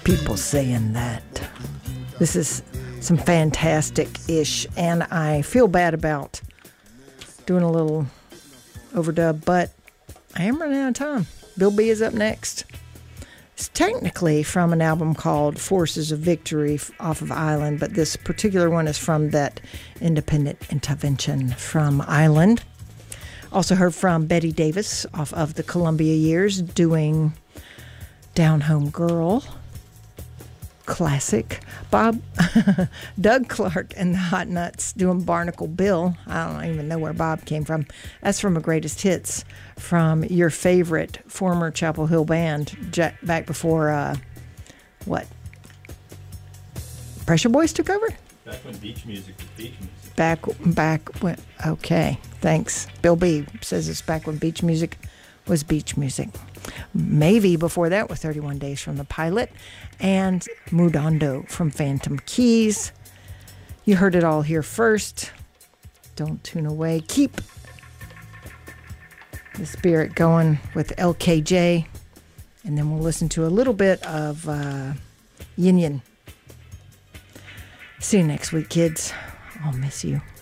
People saying that. This is some fantastic-ish, and I feel bad about doing a little overdub, but I am running out of time. Bill B is up next. It's technically from an album called Forces of Victory off of Island, but this particular one is from that independent intervention from Island. Also heard from Betty Davis off of the Columbia Years doing Down Home Girl. Classic. Doug Clark and the Hot Nuts doing Barnacle Bill. I don't even know where Bob came from. That's from a greatest hits from your favorite former Chapel Hill band back before, Pressure Boys took over? Back when beach music was beach music. Back when, okay, thanks. Bill B says it's back when beach music was beach music. Maybe before that with 31 Days from the Pilot and Mudando from Phantom Keys. You heard it all here first. Don't tune away. Keep the spirit going with LKJ. And then we'll listen to a little bit of Yin Yin. See you next week, kids. I'll miss you.